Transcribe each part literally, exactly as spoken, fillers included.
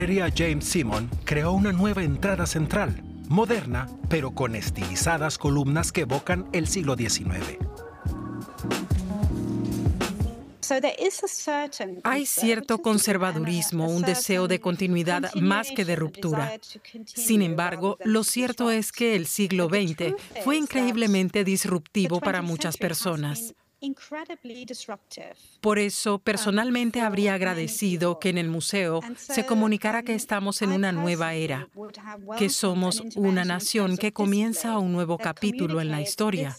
James Simon creó una nueva entrada central, moderna, pero con estilizadas columnas que evocan el siglo diecinueve. Hay cierto conservadurismo, un deseo de continuidad más que de ruptura. Sin embargo, lo cierto es que el siglo veinte fue increíblemente disruptivo para muchas personas. Por eso, personalmente habría agradecido que en el museo se comunicara que estamos en una nueva era, que somos una nación que comienza un nuevo capítulo en la historia.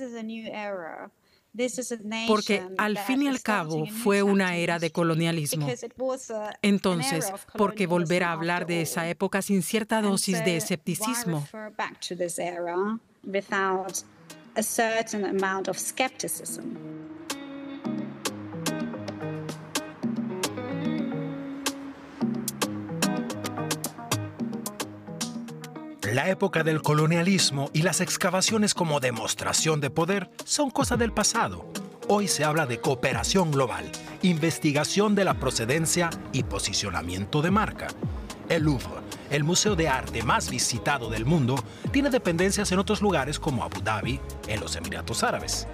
Porque al fin y al cabo fue una era de colonialismo. Entonces, ¿por qué volver a hablar de esa época sin cierta dosis de escepticismo? La época del colonialismo y las excavaciones como demostración de poder son cosa del pasado. Hoy se habla de cooperación global, investigación de la procedencia y posicionamiento de marca. El Louvre, el museo de arte más visitado del mundo, tiene dependencias en otros lugares como Abu Dhabi, en los Emiratos Árabes.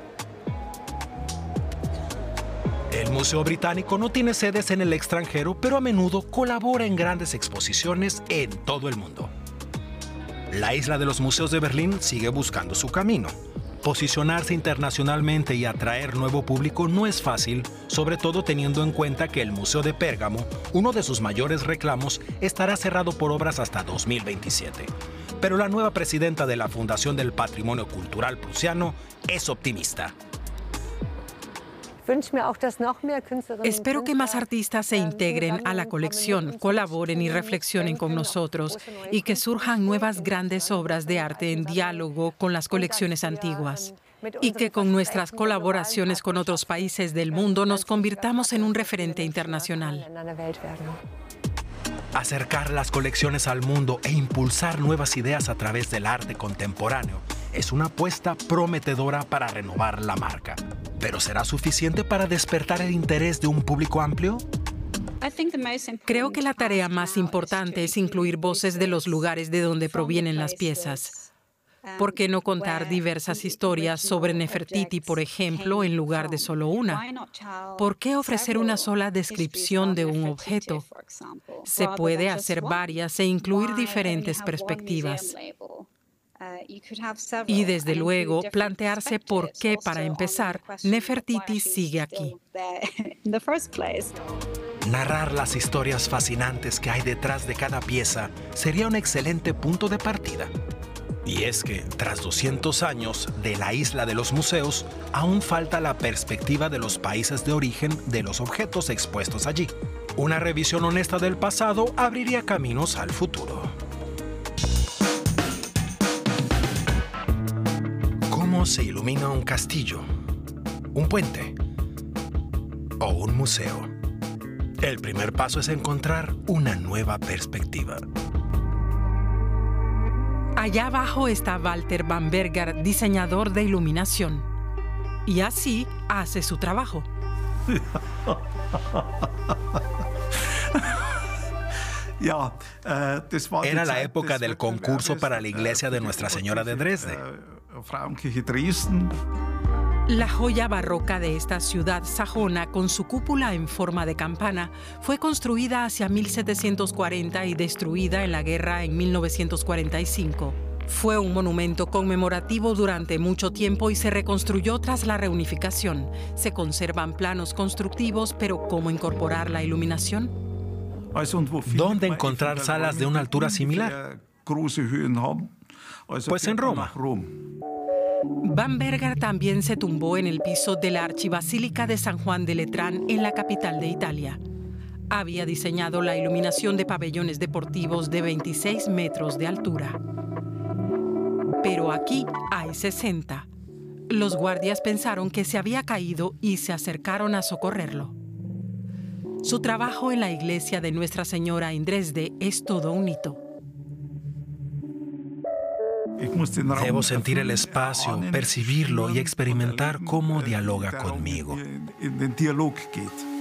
El Museo Británico no tiene sedes en el extranjero, pero a menudo colabora en grandes exposiciones en todo el mundo. La isla de los museos de Berlín sigue buscando su camino. Posicionarse internacionalmente y atraer nuevo público no es fácil, sobre todo teniendo en cuenta que el Museo de Pérgamo, uno de sus mayores reclamos, estará cerrado por obras hasta dos mil veintisiete. Pero la nueva presidenta de la Fundación del Patrimonio Cultural Prusiano es optimista. Espero que más artistas se integren a la colección, colaboren y reflexionen con nosotros y que surjan nuevas grandes obras de arte en diálogo con las colecciones antiguas. Y que con nuestras colaboraciones con otros países del mundo nos convirtamos en un referente internacional. Acercar las colecciones al mundo e impulsar nuevas ideas a través del arte contemporáneo es una apuesta prometedora para renovar la marca. ¿Pero será suficiente para despertar el interés de un público amplio? Creo que la tarea más importante es incluir voces de los lugares de donde provienen las piezas. ¿Por qué no contar diversas historias sobre Nefertiti, por ejemplo, en lugar de solo una? ¿Por qué ofrecer una sola descripción de un objeto? Se puede hacer varias e incluir diferentes perspectivas. Y desde luego, plantearse por qué, para empezar, Nefertiti sigue aquí. Narrar las historias fascinantes que hay detrás de cada pieza sería un excelente punto de partida. Y es que, tras doscientos años de la isla de los museos, aún falta la perspectiva de los países de origen de los objetos expuestos allí. Una revisión honesta del pasado abriría caminos al futuro. ¿Cómo se ilumina un castillo, un puente o un museo? El primer paso es encontrar una nueva perspectiva. Allá abajo está Walter Bamberger, diseñador de iluminación. Y así hace su trabajo. Era la época del concurso para la iglesia de Nuestra Señora de Dresde. La joya barroca de esta ciudad sajona, con su cúpula en forma de campana, fue construida hacia mil setecientos cuarenta y destruida en la guerra en mil novecientos cuarenta y cinco. Fue un monumento conmemorativo durante mucho tiempo y se reconstruyó tras la reunificación. Se conservan planos constructivos, pero ¿cómo incorporar la iluminación? ¿Dónde encontrar salas de una altura similar? Pues en Roma. Bamberger también se tumbó en el piso de la Archibasílica de San Juan de Letrán, en la capital de Italia. Había diseñado la iluminación de pabellones deportivos de veintiséis metros de altura. Pero aquí hay sesenta. Los guardias pensaron que se había caído y se acercaron a socorrerlo. Su trabajo en la iglesia de Nuestra Señora en Dresde es todo un hito. Debo sentir el espacio, percibirlo y experimentar cómo dialoga conmigo.